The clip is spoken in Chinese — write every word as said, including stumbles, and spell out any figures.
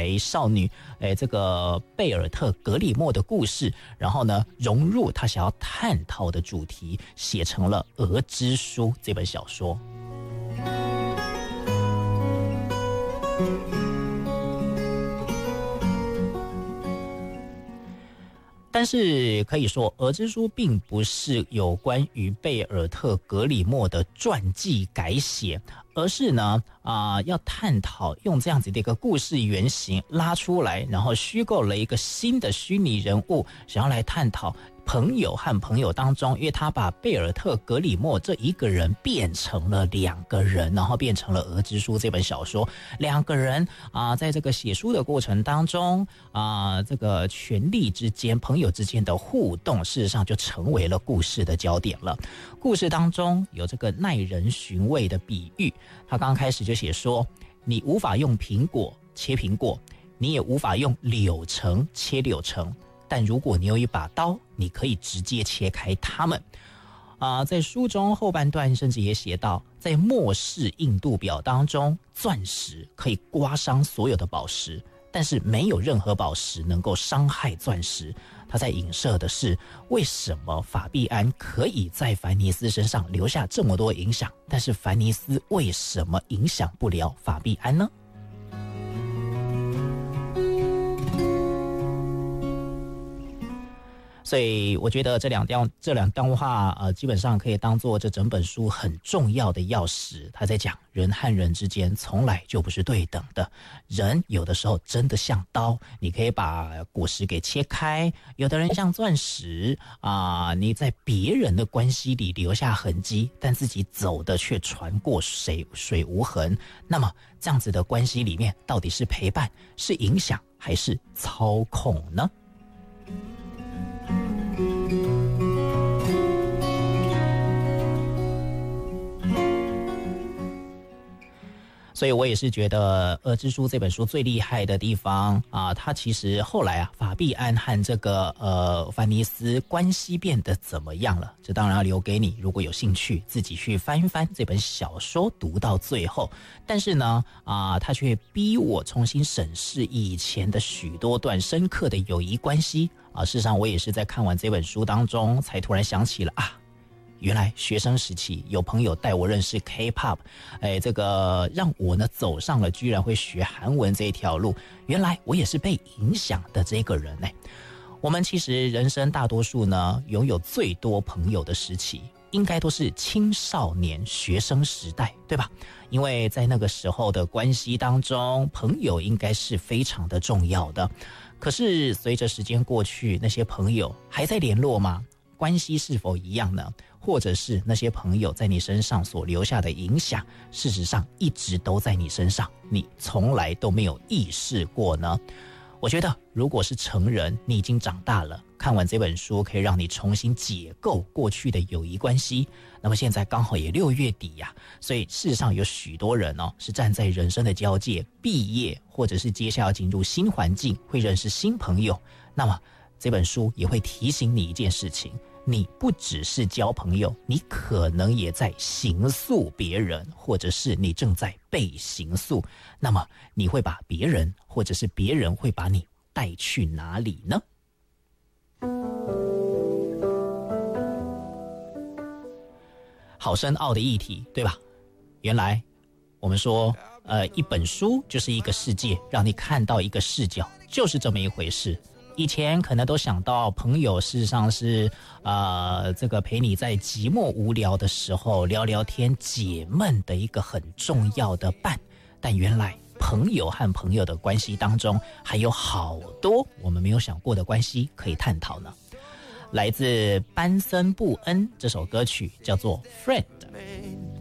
孩少女，哎，这个贝尔特·格里莫的故事，然后呢，融入他想要探讨的主题，写成了《鹅之书》这本小说。但是可以说，《鹅之书》并不是有关于贝尔特·格里莫的传记改写，而是呢，啊、呃，要探讨用这样子的一个故事原型拉出来，然后虚构了一个新的虚拟人物，想要来探讨朋友和朋友当中，因为他把贝尔特·格里莫这一个人变成了两个人，然后变成了《鹅之书》这本小说。两个人啊、呃，在这个写书的过程当中啊、呃，这个权力之间、朋友之间的互动，事实上就成为了故事的焦点了。故事当中有这个耐人寻味的比喻，他刚开始就写说，你无法用苹果切苹果，你也无法用柳橙切柳橙。但如果你有一把刀，你可以直接切开它们。啊、呃，在书中后半段甚至也写到，在末世印度表当中，钻石可以刮伤所有的宝石，但是没有任何宝石能够伤害钻石。他在影射的是，为什么法必安可以在凡尼斯身上留下这么多影响，但是凡尼斯为什么影响不了法必安呢？所以我觉得这两段这两段话，呃，基本上可以当做这整本书很重要的钥匙。他在讲人和人之间从来就不是对等的，人有的时候真的像刀，你可以把果实给切开；有的人像钻石啊、呃，你在别人的关系里留下痕迹，但自己走的却船过水水无痕。那么这样子的关系里面，到底是陪伴、是影响，还是操控呢？所以我也是觉得《鹅之书》这本书最厉害的地方啊，它其实后来啊，法必安和这个呃凡尼斯关系变得怎么样了？这当然要留给你，如果有兴趣自己去翻一翻这本小说，读到最后。但是呢，啊，他却逼我重新审视以前的许多段深刻的友谊关系啊。事实上，我也是在看完这本书当中，才突然想起了啊。原来学生时期有朋友带我认识 K-pop， 哎，这个让我呢走上了居然会学韩文这一条路。原来我也是被影响的这个人呢。我们其实人生大多数呢拥有最多朋友的时期，应该都是青少年学生时代，对吧？因为在那个时候的关系当中，朋友应该是非常的重要的。可是随着时间过去，那些朋友还在联络吗？关系是否一样呢？或者是那些朋友在你身上所留下的影响，事实上一直都在你身上，你从来都没有意识过呢？我觉得如果是成人，你已经长大了，看完这本书可以让你重新解构过去的友谊关系。那么现在刚好也六月底呀、啊，所以事实上有许多人哦是站在人生的交界，毕业或者是接下来要进入新环境，会认识新朋友。那么这本书也会提醒你一件事情，你不只是交朋友，你可能也在形塑别人，或者是你正在被形塑。那么你会把别人，或者是别人会把你带去哪里呢？好深奥的议题，对吧？原来我们说呃，一本书就是一个世界，让你看到一个视角，就是这么一回事。以前可能都想到朋友事实上是呃，这个陪你在寂寞无聊的时候聊聊天解闷的一个很重要的伴，但原来朋友和朋友的关系当中还有好多我们没有想过的关系可以探讨呢。来自班森布恩这首歌曲叫做 Friend。